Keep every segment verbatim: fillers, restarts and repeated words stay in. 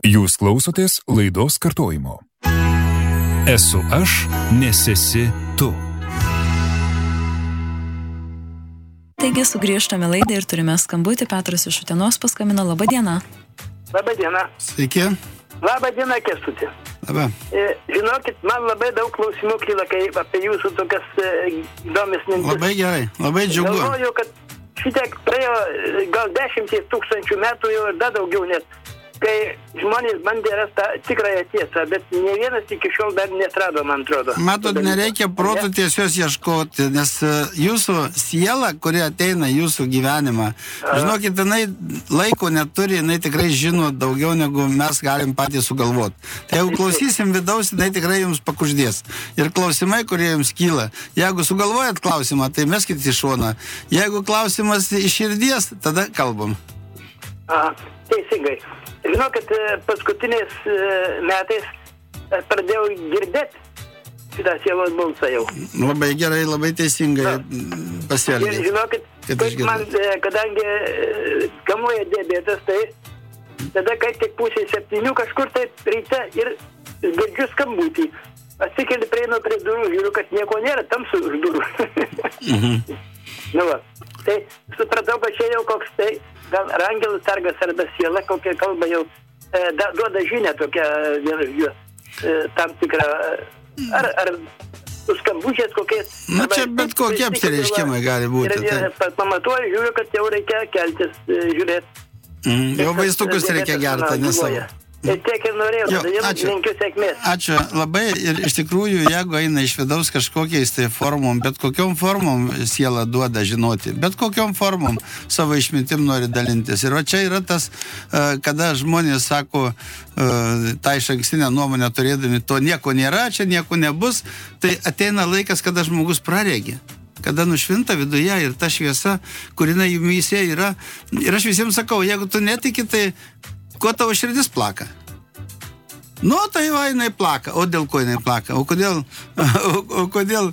Jūs klausotės laidos kartojimo. Esu aš, nes esi tu. Taigi sugrįžtame laidą ir turime skambutį. Petras iš Utenos paskambino. Labą dieną. Labą dieną. Sveiki. Labą dieną, Kęstuti. Labą. E, žinokit, man labai daug klausimų kyla, kai apie jūsų tokias e, įdomias mintis. Labai gerai, labai džiugu. Galvoju, kad šitiek praėjo e, gal dešimties tūkstančių metų jau ir dar daugiau net, kai žmonės bandė rasti tą tikrąją tiesą, bet ne vienas iki šiol dar neatrado, man atrodo. Matot, nereikia protų tiesos ieškoti, nes jūsų siela, kuri ateina į jūsų gyvenimą, žinokit, jinai laiko neturi, jinai tikrai žino daugiau, negu mes galim patys sugalvoti. Tai jeigu klausysim vidaus, jinai tikrai jums pakuždės. Ir klausimai, kurie jums kyla, jeigu sugalvojat klausimą, tai meskit į šoną. Jeigu klausimas iš širdies, tada kalbam. Aha, teisingai. Žinokit, paskutiniais metais pradėjau girdėti šitą sielos balsą jau. Labai gerai, labai teisingai pasielgėt. Ir žinokit, kaip man, kadangi kamuoja diabetas, tai tada kai tik pusė septynių kažkur taip ryte ir girdžiu skambutį. Atsikeli, prieinu prie durų, žiūriu, kad nieko nėra, tamsu už durų. Mhm. Nu va, tai supratau, kad čia jau koks tai gal angelų sargas arba siela, kokia kalba jau e, da, duoda žinę tokią e, tam tikrą, ar, ar skambučiais kokiais. Na čia bet kokie apsireiškimai gali būti. Ir, ir tai. pamatuoju, žiūriu, kad jau reikia keltis, e, žiūrėti. Mm, jau vaistukus reikia gerti, ne savo. Ir tiek ir norėjau, jo, tada ačiū. Linkiu sėkmės. Ačiū labai ir iš tikrųjų, jeigu eina iš vidaus kažkokiais tai formom, bet kokiom formom siela duoda žinoti, bet kokiom formom savo išmintim nori dalintis. Ir va čia yra tas, kada žmonės sako, tą išankstinę nuomonę turėdami, to nieko nėra, čia nieko nebus, tai ateina laikas, kada žmogus praregi. Kada nušvinta viduje ir ta šviesa, kurina jumyse yra. Ir aš visiems sakau, jeigu tu netiki, tai kuo tavo širdis plaka? Nu, tai va, jinai plaka. O dėl ko jinai plaka? O kodėl, o, o kodėl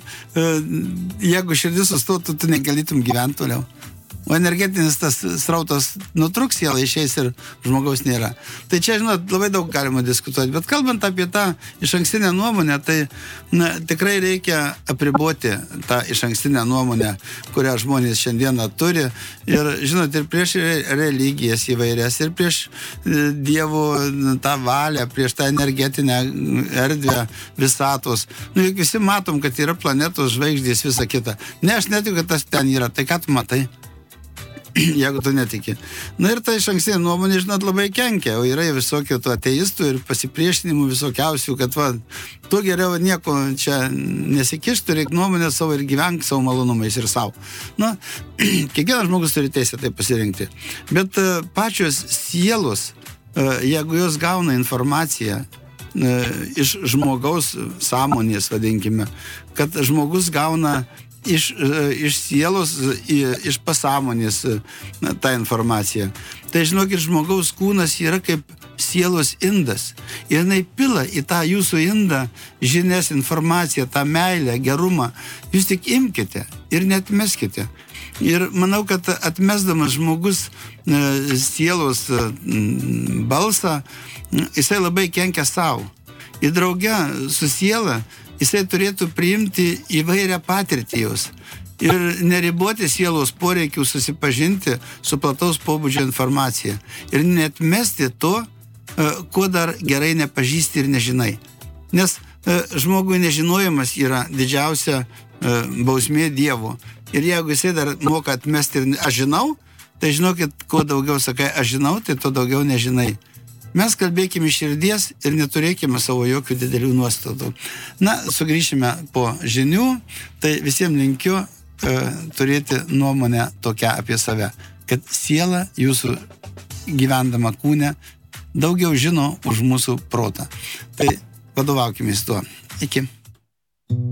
jeigu širdis sustotų, tu negalėtum gyventi toliau? O energetinis tas srautas nutruks, siela išeis ir žmogaus nėra. Tai čia, žinot, labai daug galima diskutuoti. Bet kalbant apie tą išankstinę nuomonę, tai na, tikrai reikia apriboti tą išankstinę nuomonę, kurią žmonės šiandieną turi. Ir, žinot, ir prieš religijas įvairias, ir prieš Dievo tą valią, prieš tą energetinę erdvę visatos. Nu, juk visi matom, kad yra planetos, žvaigždės, visa kita. Ne, aš netikiu, kad tas ten yra. Tai ką tu matai? Jeigu tu netiki. Na ir tai išankstinė nuomonė, žinot, labai kenkia, o yra visokių tų ateistų ir pasipriešinimų visokiausių, kad va, tu geriau nieko čia nesikištų, reik nuomonę savo ir gyvenk savo malonumais ir savo. Na, kiekvienas žmogus turi teisę tai pasirinkti. Bet uh, pačios sielos, uh, jeigu jos gauna informaciją uh, iš žmogaus sąmonės, vadinkime, kad žmogus gauna Iš, iš sielos, iš pasąmonės tą informaciją. Tai žinokit, žmogaus kūnas yra kaip sielos indas. Ir jinai pila į tą jūsų indą žinias, informaciją, tą meilę, gerumą. Jūs tik imkite ir neatmeskite. Ir manau, kad atmesdamas žmogus e, sielos e, balsą, jisai labai kenkia savo. Ir drauge su siela jisai turėtų priimti įvairią patirtį jos ir neriboti sielos poreikių susipažinti su plataus pobūdžio informacija ir neatmesti to, ko dar gerai nepažįsti ir nežinai. Nes žmogui nežinojimas yra didžiausia bausmė Dievo. Ir jeigu jisai dar moka atmesti ir aš žinau, tai žinokit, kuo daugiau sakai aš žinau, tai to daugiau nežinai. Mes kalbėkime iš širdies ir neturėkime savo jokių didelių nuostatų. Na, sugrįšime po žinių, tai visiems linkiu e, turėti nuomonę tokią apie save, kad siela jūsų gyvendama kūne daugiau žino už mūsų protą. Tai vadovaukime tuo. Iki.